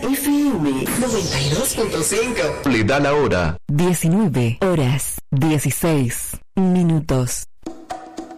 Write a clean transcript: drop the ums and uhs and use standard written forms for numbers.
FM 92.5. Le da la hora. 19 horas 16 minutos.